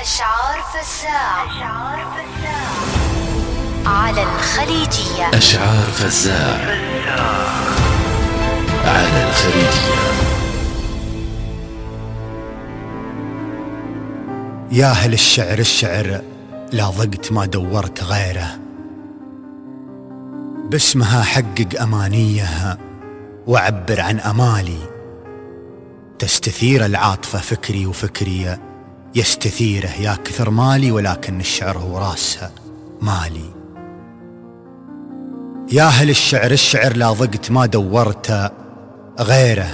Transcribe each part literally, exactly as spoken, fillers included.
أشعار فزاع على الخليجية. أشعار فزاع على الخليجية. يا أهل الشعر الشعر لا ضقت ما دورت غيره، باسمها حقق أمانيه وعبر عن أمالي. تستثير العاطفة فكري وفكري يستثيره، يا كثر مالي ولكن الشعر هو راسها مالي. يا أهل الشعر الشعر لا ضقت ما دورت غيره،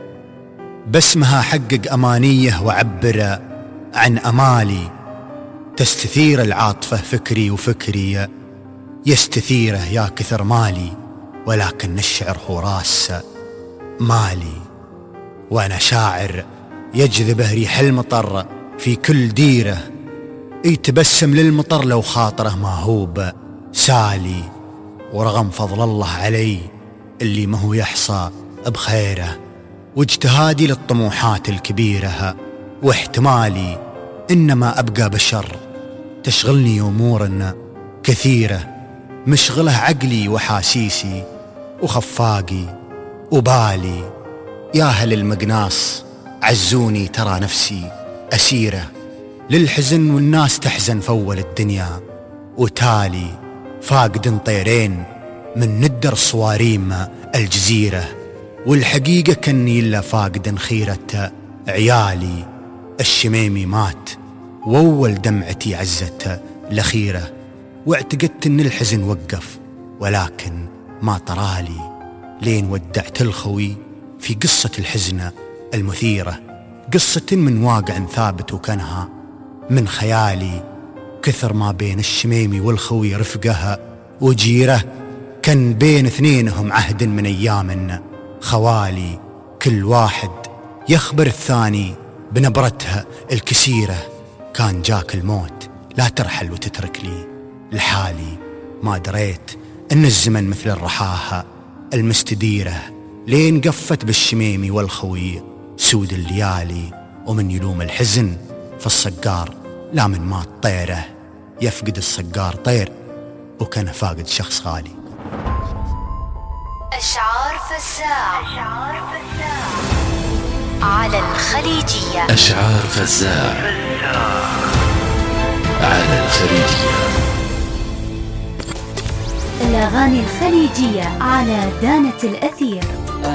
باسمها حقق أمانيه وعبر عن أمالي. تستثير العاطفة فكري وفكري يستثيره، يا كثر مالي ولكن الشعر هو راس مالي. وأنا شاعر يجذبه ريح المطر في كل ديره، يتبسم للمطر لو خاطره ما هو سالي. ورغم فضل الله علي اللي ما هو يحصى بخيره، واجتهادي للطموحات الكبيرة واحتمالي، إنما أبقى بشر تشغلني أمور كثيرة، مشغله عقلي وحاسيسي وخفاقي وبالي. يا أهل المقناص عزوني ترى نفسي أسيرة للحزن، والناس تحزن فول الدنيا وتالي. فاقد طيرين من ندر صواريم الجزيرة، والحقيقة كني إلا فاقد خيرة عيالي. الشميمي مات وأول دمعتي عزت الأخيرة، واعتقدت إن الحزن وقف ولكن ما طرالي، لين ودعت الخوي في قصة الحزن المثيرة، قصة من واقع ثابت وكانها من خيالي. كثر ما بين الشميمي والخوي رفقها وجيره، كان بين اثنينهم عهد من أيام خوالي. كل واحد يخبر الثاني بنبرتها الكسيرة، كان جاك الموت لا ترحل وتترك لي لحالي. ما دريت أن الزمن مثل الرحاها المستديرة، لين قفت بالشميمي والخوي سود الليالي. ومن يلوم الحزن في الصقار لا من مات طيره، يفقد الصقار طير وكان فاقد شخص غالي. أشعار فزاع على الخليجية. أشعار فزاع على الخليجية. الأغاني الخليجية على دانة الأثير.